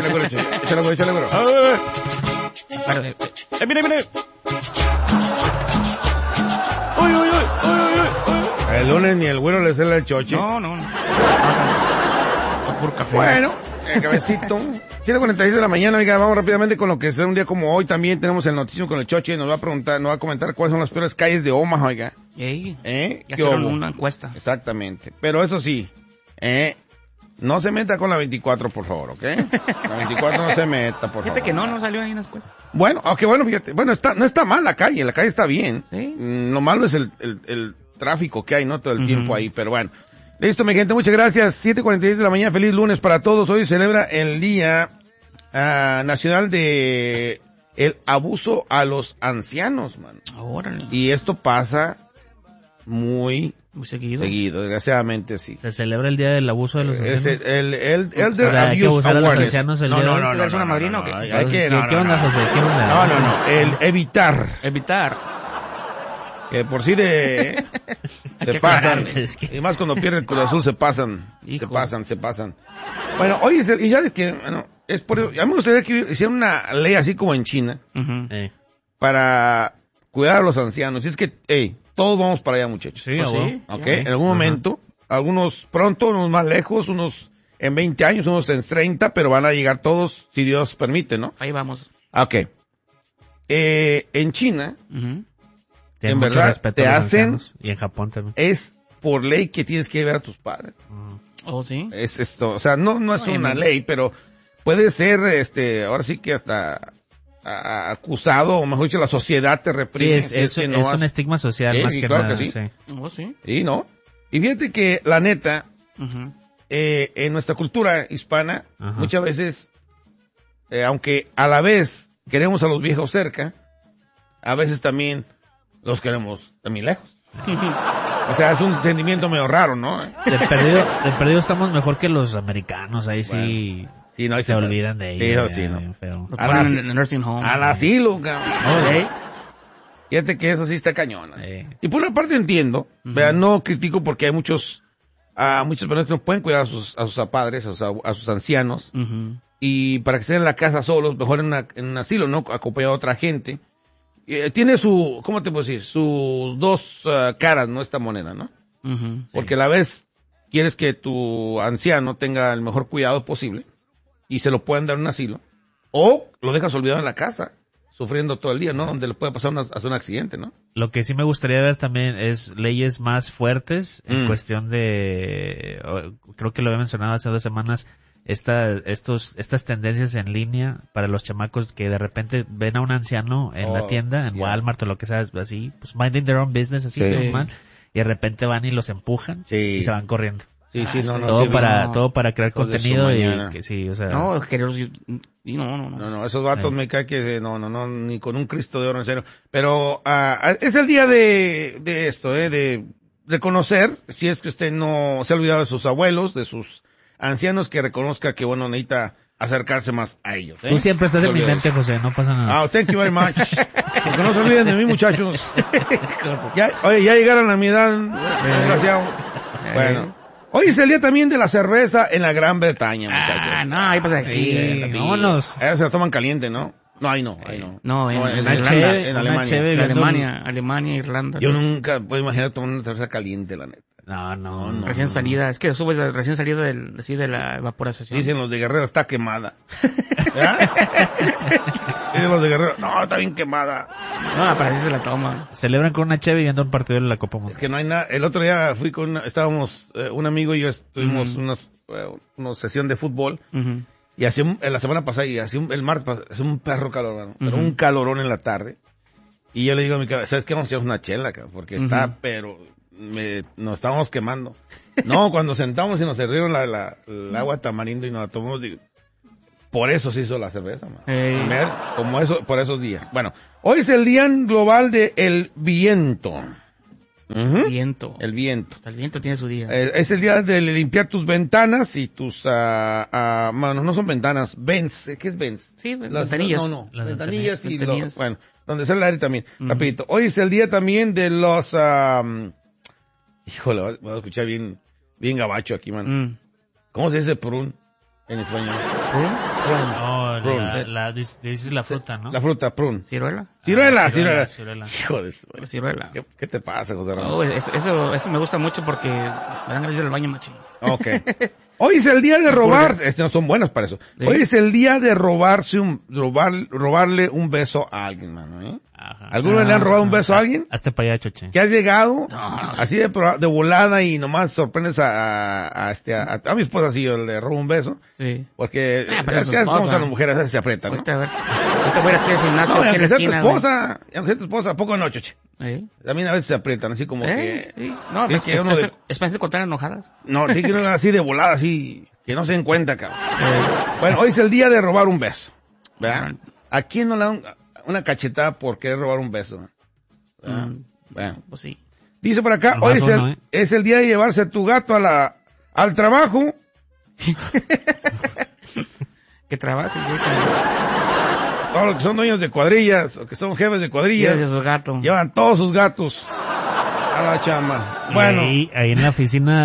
güero. Échale, güero. Mire. Uy. El lunes ni el güero le sale el choche. No. Puro café. Bueno, el cabecito. 7:46 de la mañana, oiga, vamos rápidamente con lo que será un día como hoy. También tenemos el noticiero con el choche. Nos va a comentar cuáles son las peores calles de Omaha, oiga. Ya ¿Qué hicieron hubo? una encuesta. Exactamente. Pero eso sí, no se meta con la 24, por favor, ¿ok? La 24 no se meta, por favor. Fíjate que no salió ahí en la encuesta. Bueno, aunque bueno, fíjate. Bueno, no está mal la calle está bien. ¿Sí? Lo malo es el tráfico que hay, ¿no? Todo el tiempo ahí, pero bueno. Listo, mi gente, muchas gracias. 7:46 de la mañana, feliz lunes para todos. Hoy se celebra el Día Nacional de el Abuso a los Ancianos, man. Órale. Y esto pasa muy seguido. desgraciadamente sí. Se celebra el Día del Abuso de los Ancianos. El Elder O sea, hay que Abuse abusar a los Awareness. ancianos el No, día de no, hoy. no, ¿Tú eres una madrina o qué? hay que- ¿Qué onda, José? ¿Qué onda? No, el evitar. Evitar. Que por sí se pasan. Es que- Y más cuando pierden el Cruz Azul se pasan. Hijo. Se pasan. Bueno, hoy y ya de que, bueno, es por eso, a mí me gustaría que hicieran una ley así como en China, para cuidar a los ancianos. Y es que, todos vamos para allá, muchachos. Sí, Pues abuelo. sí. ¿Ok? Ya. En algún momento, algunos pronto, unos más lejos, unos en 20 años, unos en 30, pero van a llegar todos, si Dios permite, ¿no? Ahí vamos. Ok. En China, Ujú. Tienen en mucho verdad, respeto te a los hacen- ancianos. Y en Japón también. es por ley que tienes que ver a tus padres. Oh, sí. Es esto, o sea, no es Oye, una no. ley, pero puede ser, ahora sí que hasta acusado, o mejor dicho, la sociedad te Sí, reprime. si es que no un has- estigma social Sí, más sí, que claro nada. que sí. Oh, sí. Sí, ¿no? Y fíjate que, la neta, Ujú. en nuestra cultura hispana, Ajá. muchas veces, aunque a la vez queremos a los viejos cerca, a veces también los queremos también lejos. O sea, es un sentimiento medio raro, ¿no? De perdido estamos mejor que los americanos. Ahí sí, Sí, no, ahí se olvidan de Sí, ellos. sí, no. bien feo. Lo A ponen las- en el nursing home. Al asilo, cabrón. Ok. Fíjate que eso sí está cañona. Sí. Y por una parte entiendo, vea, no critico porque hay muchas personas que no pueden cuidar a sus padres, a sus ancianos, Ujú. y para que estén en la casa solos, mejor en un asilo, ¿no? Acompañado a otra gente. Tiene ¿cómo te puedo decir? Sus dos caras, ¿no? Esta moneda, ¿no? Ujú. Porque a la vez quieres que tu anciano tenga el mejor cuidado posible y se lo puedan dar en un asilo, o lo dejas olvidado en la casa, sufriendo todo el día, ¿no? Donde le puede pasar hacer un accidente, ¿no? Lo que sí me gustaría ver también es leyes más fuertes en Mm. cuestión de, creo que lo había mencionado hace 2 semanas, estas tendencias en línea para los chamacos que de repente ven a un anciano en la tienda, en yeah. Walmart o lo que sea, así, pues minding their own business, así, Sí. normal, y de repente van y los empujan Sí. y se van corriendo. Sí, sí, no, no. todo sí, para no. todo para crear Hijos de su contenido mañana. y que sí, o sea, No, es que no. No, esos vatos Sí. me cae que no, ni con un Cristo de oro, en serio. Pero es el día de esto, de conocer, si es que usted no se ha olvidado de sus abuelos, de sus ancianos, que reconozca que, bueno, necesita acercarse más a ellos. tú siempre estás en mi Olvídate. mente, José, no pasa nada. Thank you very much. Porque no se olviden de mí, muchachos. Ya llegaron a mi edad, desgraciado. Bueno, hoy es el día también de la cerveza en la Gran Bretaña, muchachos. No, ahí pasa aquí. Sí, vámonos. Allá se la toman caliente, ¿no? No, ahí no. No, en Una Irlanda. cheve, en una Alemania. cheve En viendo- Alemania, Irlanda. Yo nunca puedo imaginar tomar una cerveza caliente, la neta. No. Recién salida, es que subes recién salida de la evaporación. Dicen los de Guerrero, está quemada. ¿verdad? Dicen los de Guerrero, no, está bien quemada. No, para así se la toma. Celebran con una cheve viendo un partido de la Copa Es Mundial. que no hay nada. El otro día estábamos, un amigo y yo estuvimos una sesión de fútbol. Ujú. Y la semana pasada, el martes, hacía un perro calor, mano, pero Ujú. un calorón en la tarde. Y yo le digo a mi cabeza, ¿sabes qué? Vamos a echar una chela, cabrón, porque está, pero nos estábamos quemando. No, cuando sentamos y nos servieron el agua de tamarindo y nos la tomamos, digo, por eso se hizo la cerveza, man. Ey. Como eso, por esos días. Bueno, hoy es el Día Global del Viento. Ujú. Viento. El viento. Hasta el viento tiene su día. Es el día de limpiar tus ventanas y tus, bueno, no son ventanas, vents, ¿qué es vents? Sí, ventanillas. No, Las ventanillas y ventanillas. bueno, donde sale el aire también, Ujú. rapidito. Hoy es el día también de los, híjole, voy a escuchar bien gabacho aquí, man. Mm. ¿Cómo se dice prun en español? ¿Prun? No, dices la fruta, ¿no? La fruta, prune. ¿Ciruela? Ciruela. Ciruela. Hijo de... Ciruela. ¿Qué te pasa, José Ramón? No, eso me gusta mucho porque me dan ganas de ir al baño, machín. Ok. Hoy es el día de robar, no son buenos para eso. ¿Sí? Hoy es el día de robarle un beso a alguien, mano, ¿eh? Ajá. ¿Alguno le han robado un beso a alguien? Hasta para allá, Choche. ¿Que has llegado así de volada y nomás sorprendes a mi esposa si yo le robo un beso? Sí. Porque pero es es que su es como esposa. son las mujeres, a veces se apretan, ¿no? Ahorita, a ver. Ahorita voy a ir aquí al gimnasio, No, aquí en aunque la sea tu esquina, güey. esposa, aunque sea tu esposa, ¿a poco no, Choche? También a veces se aprietan, así como que... Sí. No, es que uno de... es para contar enojadas. No, sí que uno así de volada, así, que no se den cuenta, cabrón. Bueno, hoy es el día de robar un beso, ¿verdad? ¿A quién no le dan una cachetada por querer robar un beso? Bueno, Pues sí. dice por acá, Nomás hoy uno, es el día de llevarse a tu gato al trabajo. Que trabaje, güey. Todos los que son dueños de cuadrillas, o que son jefes de cuadrillas, Lleva a su gato. llevan todos sus gatos a la chamba. Y Bueno, ahí en la oficina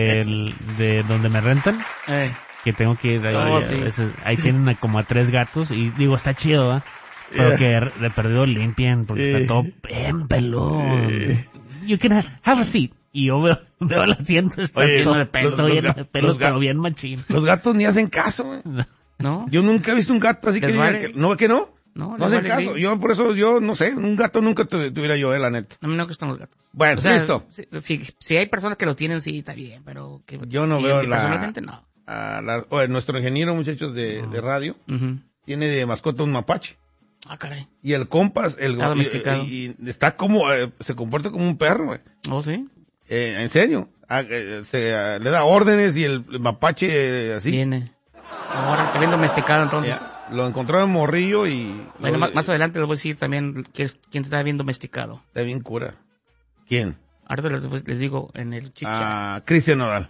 de donde me rentan, que tengo que ir ahí, Oh, a sí. veces, ahí tienen como a 3 gatos y digo, está chido, ¿va? Pero que de perdido limpien porque está todo bien pelón. You can have a seat. Y yo veo el asiento, está Oye, lleno de pelo, los lleno ga- de pelos, los ga- pero bien machín. los gatos ni hacen caso, güey. ¿No? Yo nunca he visto un gato así que ¿Les diga vale? que no, que no. No, No les hacen vale caso. bien. Por eso, no sé, un gato nunca tuviera yo, la neta. A mí no me gustan los gatos. Bueno, O sea, listo. Si hay personas que lo tienen, sí, está bien, pero... que Yo no y veo personalmente no. nuestro ingeniero, muchachos de radio, Ujú. tiene de mascota un mapache. Ah, caray. Y el compas, Está domesticado. y está como, se comporta como un perro, güey. ¿Oh, sí? En serio. Le da órdenes y el mapache, así. Viene. Ahora está bien domesticado, entonces. Lo encontró en Morrillo y... Bueno, más adelante les voy a decir también quién está bien domesticado. Está bien cura. ¿Quién? Ahorita les digo en el chicha. Cristian Nodal.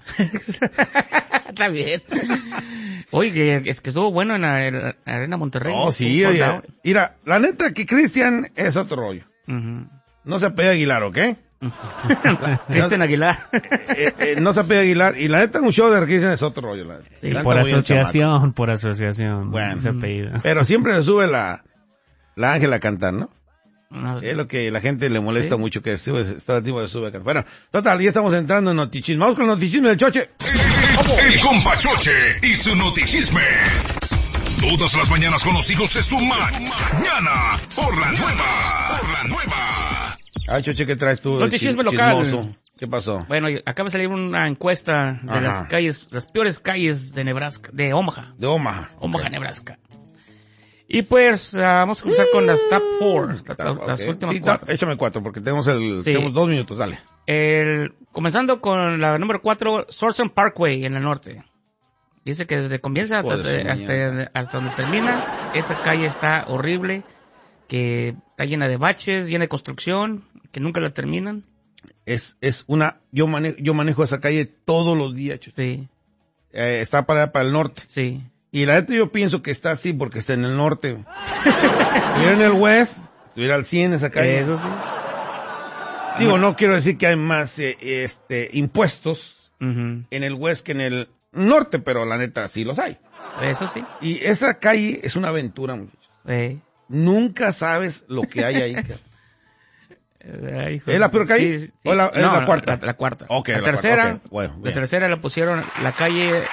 Está bien. Oye, es que estuvo bueno en la Arena Monterrey. Oh, sí, Estuvo sold out. mira, la neta que Cristian es otro rollo. Ujú. No se apega Aguilar, ¿ok? Cristian Aguilar. No se apega Aguilar. Y la neta, un show de Cristian es otro rollo. Sí, La neta, Por muy bien asociación. Bueno. Ese apellido. chamaco. Pero siempre se sube la Ángela a cantar, ¿no? No, Es lo que la gente le molesta Sí. mucho, que está tipo de sube a cantar. Bueno, total, ya estamos entrando en notichismo. Vamos con el notichismo del Choche. El compa Choche y su notichisme. Todas las mañanas con los hijos de su mañana. Por la nueva. Ay, Choche, ¿qué traes tú? de Notichismo local. chismoso? ¿Qué pasó? Bueno, acaba de salir una encuesta de Ajá. las peores calles de Nebraska, de Omaha. De Omaha. Omaha, Nebraska. Y pues, vamos a comenzar con las top 4, las Ok. últimas Sí, 4. échame 4 porque tenemos Sí. tenemos 2 minutos, dale. Comenzando con la número 4, Sorson Parkway en el norte. Dice que desde comienza Hijo de su hasta donde termina, esa calle está horrible, que está llena de baches, llena de construcción, que nunca la terminan. Yo manejo esa calle todos los días, Choche. Sí, Está para el norte. sí. Y la neta yo pienso que está así porque está en el norte. Estuviera en el west, estuviera al 100 esa calle. Eso sí. Digo, no quiero decir que hay más impuestos Ujú. en el west que en el norte, pero la neta sí los hay. Eso sí. Y esa calle es una aventura, muchachos. Nunca sabes lo que hay ahí. Cabrón. Ay, hijo ¿Es la peor calle? Sí, sí. ¿O es la cuarta? La cuarta. Ok, la la tercera, cuarta, ok. Bueno, la bien. tercera la pusieron la calle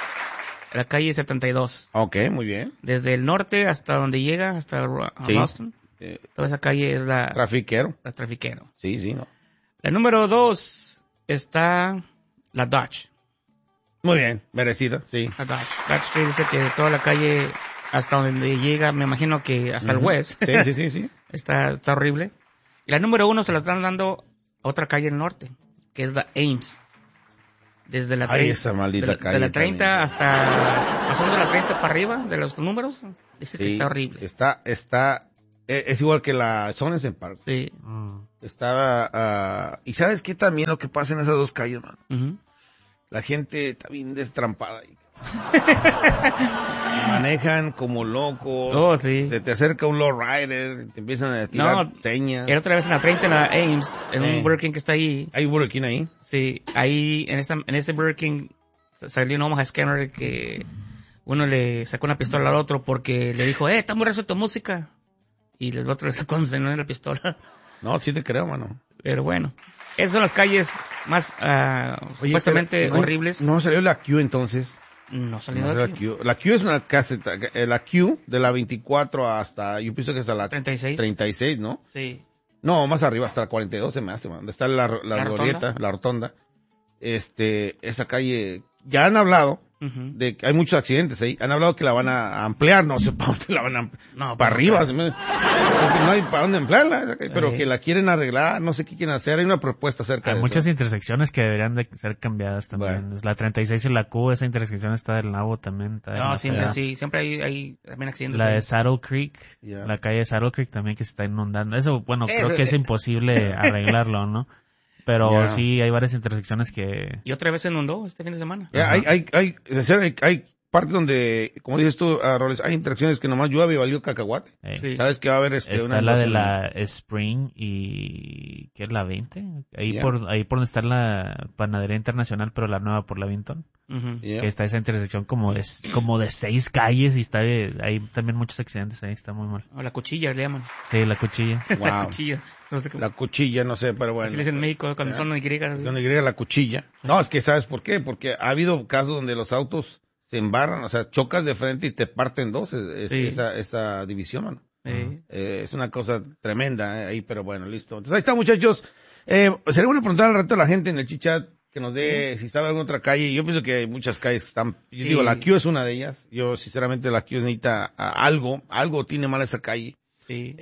72. Ok, muy bien. Desde el norte hasta donde llega, hasta Sí. Boston. Toda esa calle es la Trafiquero. trafiquero. Sí, no. La número 2 está la Dodge. Muy bien, merecida, sí. La Dodge. Dodge Street dice que toda la calle hasta donde llega, me imagino que hasta el west. Sí. está horrible. Y la número 1 se la están dando a otra calle en el norte, que es la Ames. Desde la Ay, 30 esa maldita calle de la 30 también. hasta pasando de la 30 para arriba de los números, dice que Sí, está horrible. Es igual que la Sonnensen Park. Sí. Y ¿sabes qué también lo que pasa en esas dos calles, man? Ujú. La gente está bien destrampada ahí. Manejan como locos. Oh, sí. Se te acerca un lowrider, te empiezan a tirar No, teñas. Era otra vez en la 30 en la Ames, en un Burger King que está ahí. Hay Burger King ahí. Sí, ahí en ese Burger King salió un Omaha Scanner que uno le sacó una pistola al otro porque le dijo, está muy resuelta tu música. Y el otro le sacó la pistola. No, sí te creo, mano. Pero bueno, esas son las calles más supuestamente horribles. No salió la Q entonces. No salió No, la la Q. Q. La Q es una caseta, la Q de la 24 hasta, yo pienso que hasta la 36. 36, ¿no? Sí. No, más arriba, hasta la 42 se me hace, man. Donde está la glorieta, rotonda. la rotonda. Esa calle, ya han hablado de que hay muchos accidentes ahí. Han hablado que la van a ampliar, no sé para dónde la van a ampliar. No, para arriba. Porque no hay para dónde ampliarla, pero que la quieren arreglar, no sé qué quieren hacer. Hay una propuesta acerca Hay de muchas eso. intersecciones que deberían de ser cambiadas también. Bueno. La 36 y la Q, esa intersección está del Nabo también. Está No, siempre, demasiado. sí, siempre hay también accidentes. La ahí. de Saddle Creek, Ya. la calle de Saddle Creek también que se está inundando. Eso, bueno, creo que es eh. imposible arreglarlo, ¿no? Pero Ya. sí, hay varias intersecciones que... Y otra vez se inundó este fin de semana. Ya, hay partes donde, como dices tú, Roles, hay interacciones que nomás llueve y valió cacahuate. Sí. Sabes que va a haber Está una la de invasión. la Spring y... ¿Qué es la 20? Ahí Ya. por donde está la Panadería Internacional, pero la nueva por la Vinton. Ujú. Ya. Que está esa intersección como de 6 calles y hay también muchos accidentes ahí, está muy mal. O la cuchilla le llaman. Sí, la cuchilla. La Wow. cuchilla. No sé cómo. La cuchilla, no sé, pero bueno. Así le dicen en México cuando Ya. son Y. Así. Con Y la cuchilla. No, es que ¿sabes por qué? Porque ha habido casos donde los autos se embarran, o sea, chocas de frente y te parten dos, Sí. esa división, mano. Sí. Es una cosa tremenda ahí, pero bueno, listo. Entonces ahí está, muchachos. Sería bueno preguntar al rato a la gente en el chichat que nos dé, si sabe alguna otra calle. Yo pienso que hay muchas calles que están, yo Sí. digo, la Q es una de ellas. Yo, sinceramente, la Q necesita algo tiene mal esa calle. Sí.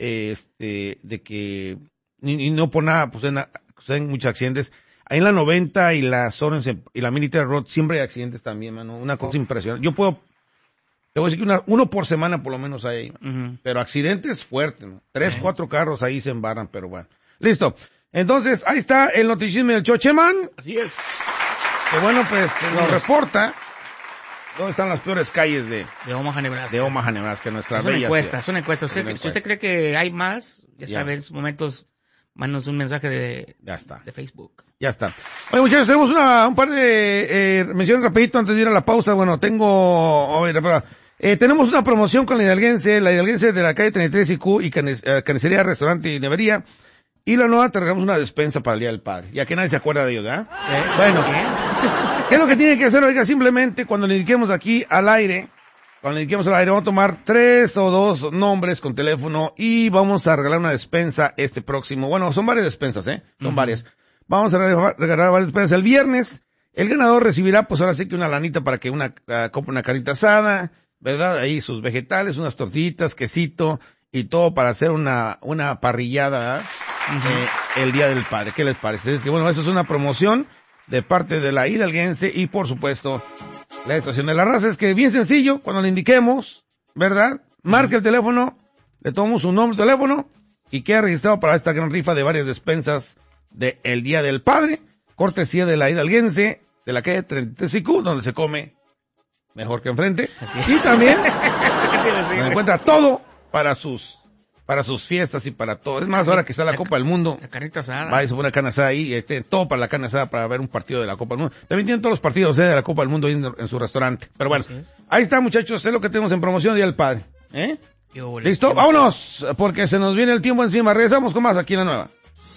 De que, y no por nada, pues suceden muchos accidentes. Ahí en la 90 y la Sorensen y la Military Road siempre hay accidentes también, mano. Una cosa impresionante. Te voy a decir que uno por semana por lo menos hay ahí, mano. Ujú. Pero accidentes fuertes, ¿no? 3, 4 carros ahí se embarran, pero bueno. Listo. Entonces, ahí está el notichismo del Chocheman. Así es. Que bueno, pues nos reporta dónde están las peores calles De Omaha, Nebraska. de Omaha, Nebraska, nuestra Es una bella encuesta, ciudad. es una encuesta. Es una Si encuesta. usted cree que hay más, ya Ya. sabe, en sus momentos, mándanos un mensaje Ya está. de Facebook. Ya está. Oye, muchachos, tenemos un par de menciones rapidito antes de ir a la pausa. Bueno, tenemos una promoción con la Hidalguense de la calle 33 y Q y Carnicería, Restaurante y Nevería. Y la nueva te regalamos una despensa para el Día del Padre. Ya que nadie se acuerda de ellos, ¿verdad? Bueno, ¿qué es lo que tiene que hacer? Oiga, simplemente cuando le indiquemos aquí al aire, vamos a tomar 3 o 2 nombres con teléfono y vamos a regalar una despensa próximo. Bueno, son varias despensas, son varias. Vamos a regalar varias despensas el viernes. El ganador recibirá, pues ahora sí que una lanita para que compre una carnita asada, ¿verdad? Ahí sus vegetales, unas tortillitas, quesito y todo para hacer una parrillada, ¿verdad? El Día del Padre. ¿Qué les parece? Es que bueno, eso es una promoción de parte de la Hidalguense y por supuesto la Estación de la Raza. Es que bien sencillo, cuando le indiquemos, ¿verdad? Marque el teléfono, le tomamos su nombre de teléfono y queda registrado para esta gran rifa de varias despensas de el Día del Padre, cortesía de la Hidalguense, de la calle 33IQ, donde se come mejor que enfrente. Así. Y también donde encuentra todo para sus fiestas y para todo. Es más, ahora que está la Copa del Mundo, La carnita asada. va y se pone carne asada ahí, todo para la carne asada para ver un partido de la Copa del Mundo. También tienen todos los partidos de la Copa del Mundo ahí en su restaurante. Pero bueno, Así es. ahí está, muchachos, es lo que tenemos en promoción Día del Padre. Qué ole. ¿Listo? Vámonos, porque se nos viene el tiempo encima. Regresamos con más aquí en la nueva.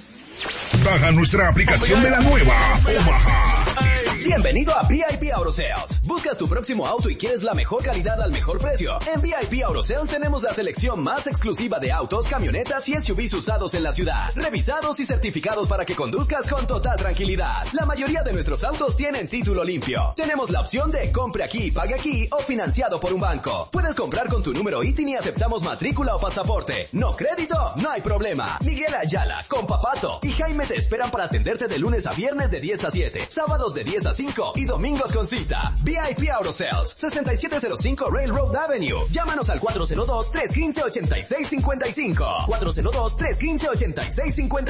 Baja nuestra aplicación de la nueva Omaha. Bienvenido a VIP Auto Sales. ¿Buscas tu próximo auto y quieres la mejor calidad al mejor precio? En VIP Auto Sales tenemos la selección más exclusiva de autos, camionetas y SUVs usados en la ciudad. Revisados y certificados para que conduzcas con total tranquilidad. La mayoría de nuestros autos tienen título limpio. Tenemos la opción de compre aquí, pague aquí o financiado por un banco. Puedes comprar con tu número ITIN y aceptamos matrícula o pasaporte. ¿No crédito? No hay problema. Miguel Ayala, Compa Pato y Jaime te esperan para atenderte de lunes a viernes de 10 a 7, sábados de 10 a 5 y domingos con cita. VIP Auto Sales, 6705 Railroad Avenue. Llámanos al 402-315-8655. 402-315-8655.